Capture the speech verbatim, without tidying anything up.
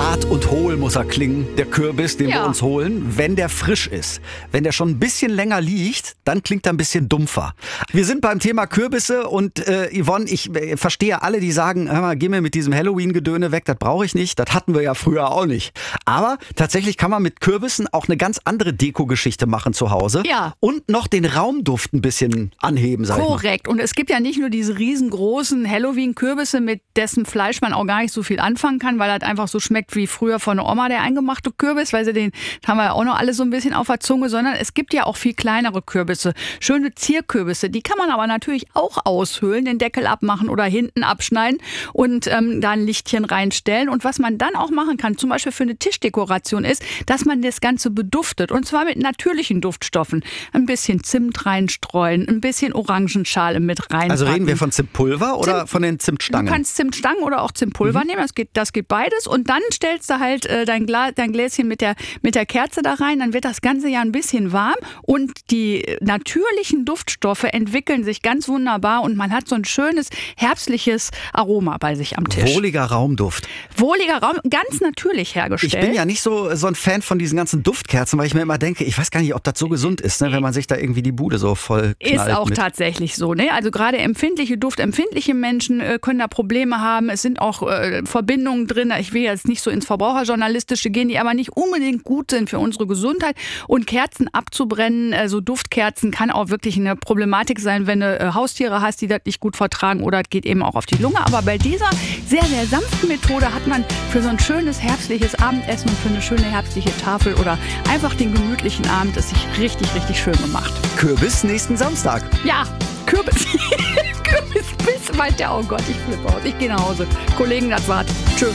Hart und hohl muss er klingen, der Kürbis, den Ja. wir uns holen, wenn der frisch ist. Wenn der schon ein bisschen länger liegt, dann klingt er ein bisschen dumpfer. Wir sind beim Thema Kürbisse und äh, Yvonne, ich äh, verstehe alle, die sagen, hör mal, geh mir mit diesem Halloween-Gedöne weg, das brauche ich nicht. Das hatten wir ja früher auch nicht. Aber tatsächlich kann man mit Kürbissen auch eine ganz andere Deko-Geschichte machen zu Hause. Ja. Und noch den Raumduft ein bisschen anheben, sag ich mal. Korrekt. Und es gibt ja nicht nur diese riesengroßen Halloween-Kürbisse, mit dessen Fleisch man auch gar nicht so viel anfangen kann, weil das einfach so schmeckt wie früher von der Oma, der eingemachte Kürbis, weil sie den haben wir ja auch noch alle so ein bisschen auf der Zunge, sondern es gibt ja auch viel kleinere Kürbisse. Schöne Zierkürbisse, die kann man aber natürlich auch aushöhlen, den Deckel abmachen oder hinten abschneiden und ähm, da ein Lichtchen reinstellen. Und was man dann auch machen kann, zum Beispiel für eine Tischdekoration ist, dass man das Ganze beduftet. Und zwar mit natürlichen Duftstoffen. Ein bisschen Zimt reinstreuen, ein bisschen Orangenschale mit reinpacken. Also reden wir von Zimtpulver oder Zimt- von den Zimtstangen? Du kannst Zimtstangen oder auch Zimtpulver Mhm. nehmen, das geht, das geht beides. Und dann stellst du halt äh, dein, Gla dein Gläschen mit der, mit der Kerze da rein, dann wird das Ganze ja ein bisschen warm und die natürlichen Duftstoffe entwickeln sich ganz wunderbar und man hat so ein schönes herbstliches Aroma bei sich am Tisch. Wohliger Raumduft. Wohliger Raum, ganz natürlich hergestellt. Ich bin ja nicht so, so ein Fan von diesen ganzen Duftkerzen, weil ich mir immer denke, ich weiß gar nicht, ob das so gesund ist, ne, wenn man sich da irgendwie die Bude so voll knallt. Ist auch mit. tatsächlich so. Ne? Also gerade empfindliche, duftempfindliche Menschen äh, können da Probleme haben. Es sind auch äh, Verbindungen drin. Ich will jetzt nicht so ins Verbraucherjournalistische gehen, die aber nicht unbedingt gut sind für unsere Gesundheit. Und Kerzen abzubrennen, also Duftkerzen, kann auch wirklich eine Problematik sein, wenn du äh, Haustiere hast, die das nicht gut vertragen oder es geht eben auch auf die Lunge. Aber bei dieser sehr, sehr sanften Methode hat man für so ein schönes herbstliches Abendessen und für eine schöne herbstliche Tafel oder einfach den gemütlichen Abend es sich richtig, richtig schön gemacht. Kürbis nächsten Samstag. Ja, Kürbis. Kürbis bis weit der, oh Gott, ich flippe aus. Ich gehe nach Hause. Kollegen, das war's. Tschö.